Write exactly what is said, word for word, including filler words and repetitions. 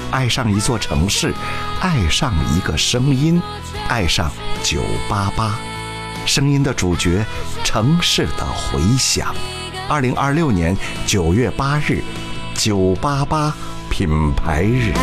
爱上一座城市，爱上一个声音，爱上九八八。声音的主角，城市的回响。二零二六年九月八日，九八八品牌日。